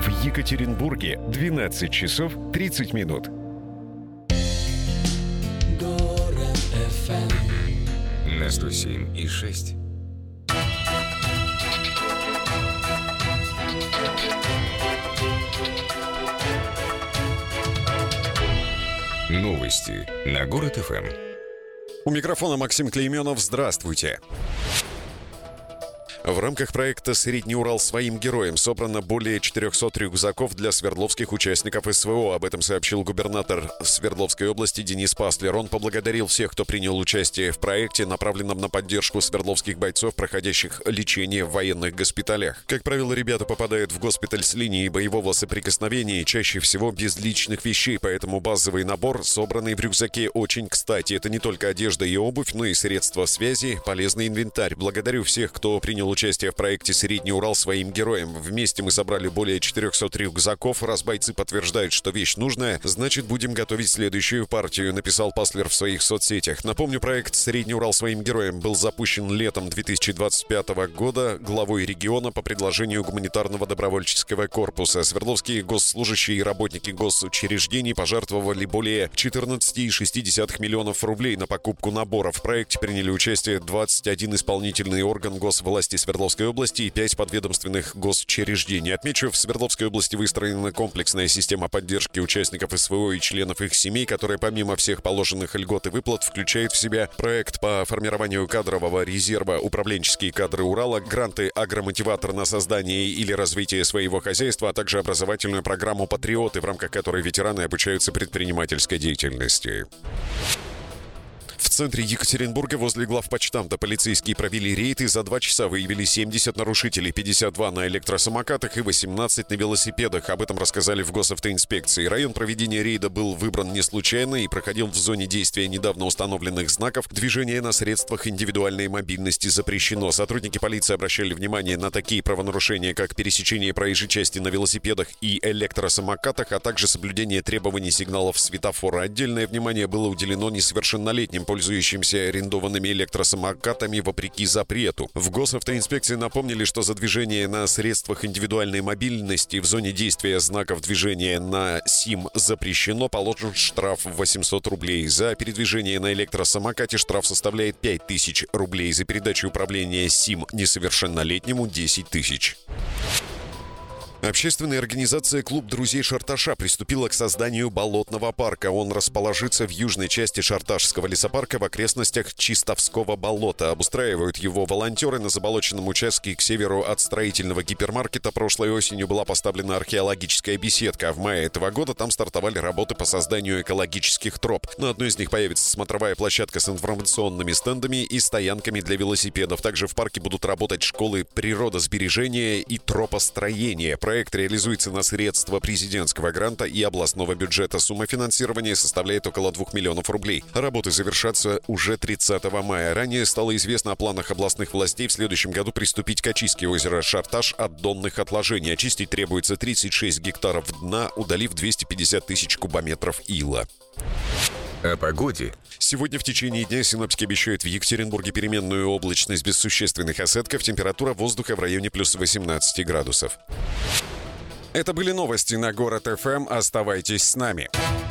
В Екатеринбурге 12 часов 30 минут. Город FM на 107,6. Новости на Город ФМ. У микрофона Максим Клейменов. Здравствуйте. В рамках проекта «Средний Урал своим героям» собрано более 400 рюкзаков для свердловских участников СВО. Об этом сообщил губернатор Свердловской области Денис Паслер. Он поблагодарил всех, кто принял участие в проекте, направленном на поддержку свердловских бойцов, проходящих лечение в военных госпиталях. Как правило, ребята попадают в госпиталь с линии боевого соприкосновения, чаще всего без личных вещей, поэтому базовый набор, собранный в рюкзаке, очень кстати. Это не только одежда и обувь, но и средства связи, полезный инвентарь. Благодарю всех, кто принял участие в проекте «Средний Урал своим героям». Вместе мы собрали более 400 рюкзаков. Раз бойцы подтверждают, что вещь нужная, значит, будем готовить следующую партию, написал Паслер в своих соцсетях. Напомню, проект «Средний Урал своим героям» был запущен летом 2025 года главой региона по предложению гуманитарного добровольческого корпуса. Свердловские госслужащие и работники госучреждений пожертвовали более 14,6 миллионов рублей на покупку наборов. В проекте приняли участие 21 исполнительный орган госвласти Свердловской области и 5 подведомственных госучреждений. Отмечу, в Свердловской области выстроена комплексная система поддержки участников СВО и членов их семей, которая помимо всех положенных льгот и выплат включает в себя проект по формированию кадрового резерва, управленческие кадры Урала, гранты «Агромотиватор» на создание или развитие своего хозяйства, а также образовательную программу «Патриоты», в рамках которой ветераны обучаются предпринимательской деятельности. В центре Екатеринбурга возле главпочтамта полицейские провели рейд и за 2 часа выявили 70 нарушителей, 52 на электросамокатах и 18 на велосипедах. Об этом рассказали в госавтоинспекции. Район проведения рейда был выбран не случайно и проходил в зоне действия недавно установленных знаков. Движение на средствах индивидуальной мобильности запрещено. Сотрудники полиции обращали внимание на такие правонарушения, как пересечение проезжей части на велосипедах и электросамокатах, а также соблюдение требований сигналов светофора. Отдельное внимание было уделено несовершеннолетним, пользующимся арендованными электросамокатами вопреки запрету. В госавтоинспекции напомнили, что за движение на средствах индивидуальной мобильности в зоне действия знаков движения на СИМ запрещено, положен штраф в 800 рублей. За передвижение на электросамокате штраф составляет 5000 рублей. За передачу управления СИМ несовершеннолетнему 10 тысяч. Общественная организация «Клуб друзей Шарташа» приступила к созданию болотного парка. Он расположится в южной части Шарташского лесопарка в окрестностях Чистовского болота. Обустраивают его волонтеры. На заболоченном участке к северу от строительного гипермаркета прошлой осенью была поставлена археологическая беседка, а в мае этого года там стартовали работы по созданию экологических троп. На одной из них появится смотровая площадка с информационными стендами и стоянками для велосипедов. Также в парке будут работать школы природосбережения и тропостроения. Проект реализуется на средства президентского гранта и областного бюджета. Сумма финансирования составляет около 2 миллионов рублей. Работы завершатся уже 30 мая. Ранее стало известно о планах областных властей в следующем году приступить к очистке озера Шарташ от донных отложений. Очистить требуется 36 гектаров дна, удалив 250 тысяч кубометров ила. О погоде. Сегодня в течение дня синоптики обещают в Екатеринбурге переменную облачность без существенных осадков. Температура воздуха в районе плюс 18 градусов. Это были новости на Город ФМ. Оставайтесь с нами.